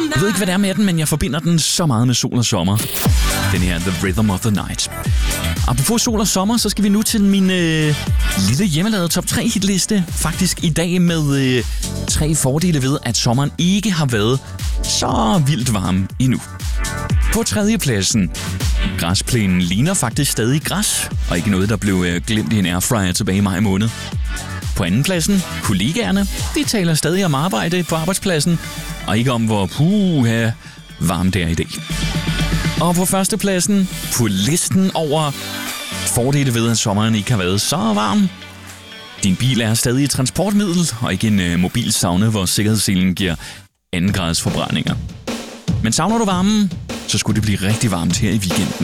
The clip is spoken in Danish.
Jeg ved ikke, hvad det er med den, men jeg forbinder den så meget med sol og sommer. Den her The Rhythm of the Night. Apropos sol og sommer, så skal vi nu til min lille hjemmelavede top 3 hitliste. Faktisk i dag med 3 fordele ved, at sommeren ikke har været så vildt varm endnu. På 3. pladsen. Græsplænen ligner faktisk stadig græs, og ikke noget, der blev glemt i en airfryer tilbage i maj måned. På 2. pladsen. Kollegaerne. De taler stadig om arbejde på arbejdspladsen, og ikke om, hvor varmt det er i dag. Og på 1. pladsen. På listen over fordele ved, at sommeren ikke har været så varm. Din bil er stadig et transportmiddel, og ikke en mobil sauna, hvor sikkerhedsselen giver 2. grads forbrændinger. Men savner du varmen, så skulle det blive rigtig varmt her i weekenden.